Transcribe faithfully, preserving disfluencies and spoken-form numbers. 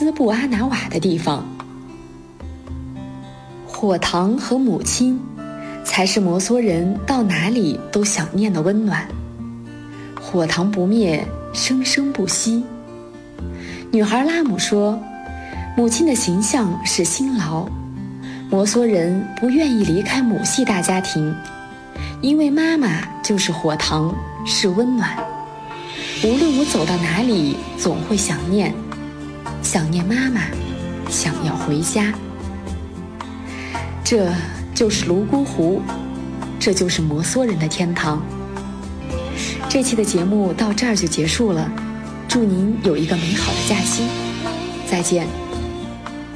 斯布阿拿瓦的地方。火塘和母亲，才是摩梭人到哪里都想念的温暖。火塘不灭，生生不息。女孩拉姆说，母亲的形象是辛劳。摩梭人不愿意离开母系大家庭，因为妈妈就是火塘，是温暖。无论我走到哪里，总会想念，想念妈妈，想要回家。这就是泸沽湖，这就是摩梭人的天堂。这期的节目到这儿就结束了，祝您有一个美好的假期，再见。